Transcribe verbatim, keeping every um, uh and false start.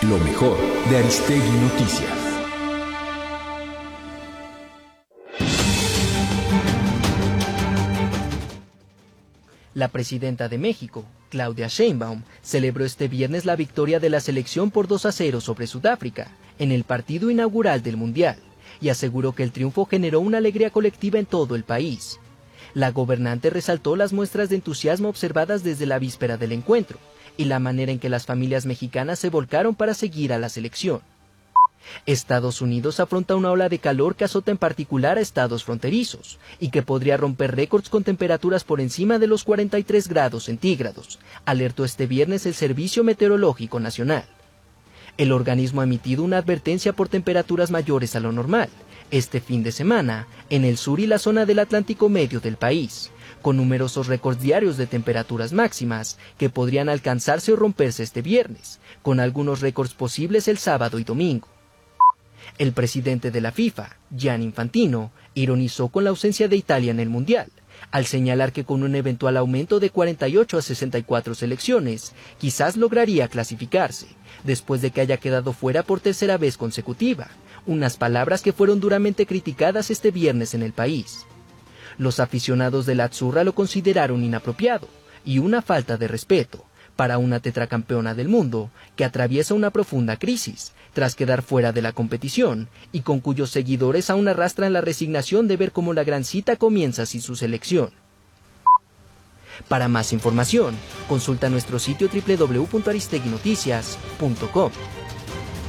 Lo mejor de Aristegui Noticias. La presidenta de México, Claudia Sheinbaum, celebró este viernes la victoria de la selección por dos a cero sobre Sudáfrica en el partido inaugural del Mundial y aseguró que el triunfo generó una alegría colectiva en todo el país. La gobernante resaltó las muestras de entusiasmo observadas desde la víspera del encuentro y la manera en que las familias mexicanas se volcaron para seguir a la selección. Estados Unidos afronta una ola de calor que azota en particular a estados fronterizos y que podría romper récords con temperaturas por encima de los cuarenta y tres grados centígrados, alertó este viernes el Servicio Meteorológico Nacional. El organismo ha emitido una advertencia por temperaturas mayores a lo normal este fin de semana en el sur y la zona del Atlántico medio del país, con numerosos récords diarios de temperaturas máximas que podrían alcanzarse o romperse este viernes, con algunos récords posibles el sábado y domingo. El presidente de la FIFA, Gianni Infantino, ironizó con la ausencia de Italia en el Mundial, al señalar que con un eventual aumento de cuarenta y ocho a sesenta y cuatro selecciones, quizás lograría clasificarse, después de que haya quedado fuera por tercera vez consecutiva, unas palabras que fueron duramente criticadas este viernes en el país. Los aficionados de la Azzurra lo consideraron inapropiado y una falta de respeto para una tetracampeona del mundo que atraviesa una profunda crisis tras quedar fuera de la competición y con cuyos seguidores aún arrastran la resignación de ver cómo la gran cita comienza sin su selección. Para más información, consulta nuestro sitio doble u doble u doble u punto aristegui noticias punto com.